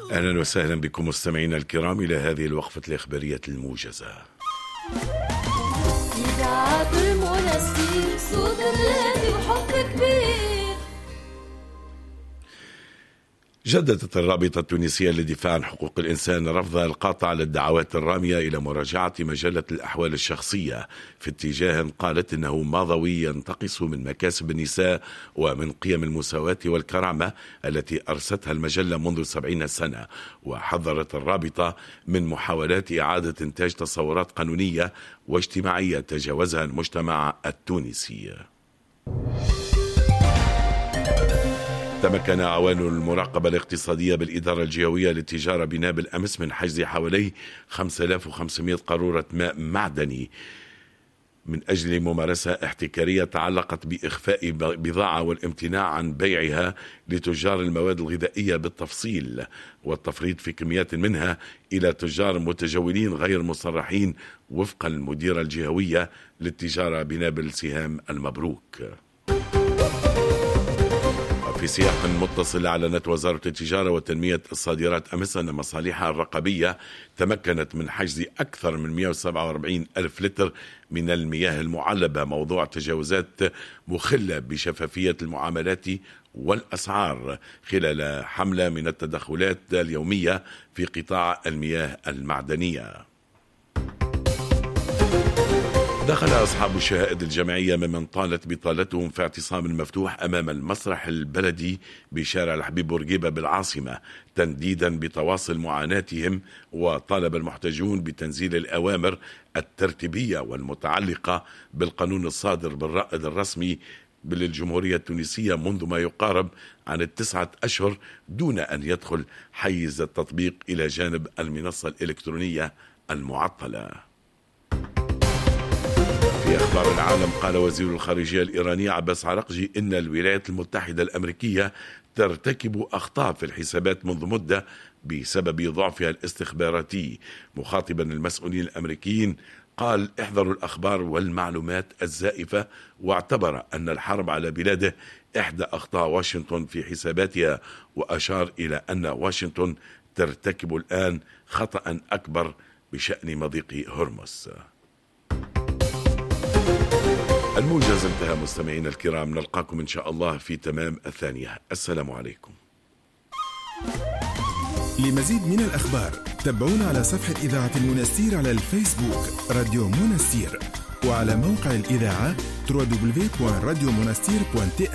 أهلا وسهلا بكم مستمعينا الكرام إلى هذه الوقفة الإخبارية الموجزة. إذاعة المنستير صوت الهادي وحب كبير. جددت الرابطة التونسية للدفاع عن حقوق الإنسان رفضها القاطع للدعوات الرامية إلى مراجعة مجلة الأحوال الشخصية في اتجاه قالت إنه ماضوي ينتقص من مكاسب النساء ومن قيم المساواة والكرامة التي أرستها المجلة منذ 70 سنة. وحذرت الرابطة من محاولات إعادة إنتاج تصورات قانونية واجتماعية تجاوزها المجتمع التونسي. تمكن أعوان المراقبة الاقتصادية بالإدارة الجهوية للتجارة بنابل أمس من حجز حوالي 5500 قارورة ماء معدني من أجل ممارسة احتكارية تعلقت بإخفاء بضاعة والامتناع عن بيعها لتجار المواد الغذائية بالتفصيل والتفريط في كميات منها إلى تجار متجولين غير مصرحين وفق المديرة الجهوية للتجارة بنابل سهام المبروك. في سياق متصل أعلنت وزارة التجارة وتنمية الصادرات أمس أن مصالحها الرقابية تمكنت من حجز أكثر من 147 ألف لتر من المياه المعلبة، موضوع تجاوزات مخلة بشفافية المعاملات والأسعار خلال حملة من التدخلات اليومية في قطاع المياه المعدنية. دخل أصحاب الشهائد الجماعية ممن طالت بطالتهم في اعتصام مفتوح أمام المسرح البلدي بشارع الحبيب بورقيبة بالعاصمة تنديدا بتواصل معاناتهم، وطالب المحتجون بتنزيل الأوامر الترتيبية والمتعلقة بالقانون الصادر بالرائد الرسمي للجمهورية التونسية منذ ما يقارب عن 9 أشهر دون أن يدخل حيز التطبيق إلى جانب المنصة الإلكترونية المعطلة. في أخبار العالم، قال وزير الخارجية الإيراني عباس عراقجي إن الولايات المتحدة الأمريكية ترتكب أخطاء في الحسابات منذ مدة بسبب ضعفها الاستخباراتي. مخاطبا المسؤولين الأمريكيين قال احذروا الأخبار والمعلومات الزائفة، واعتبر أن الحرب على بلاده إحدى أخطاء واشنطن في حساباتها، وأشار إلى أن واشنطن ترتكب الآن خطأ أكبر بشأن مضيق هرمز. الموجز انتهى مستمعين الكرام، نلقاكم إن شاء الله في تمام 2. السلام عليكم. لمزيد من الأخبار تابعونا على صفحة إذاعة المنستير على الفيسبوك راديو منستير، وعلى موقع الإذاعة www.radiomonastir.tn.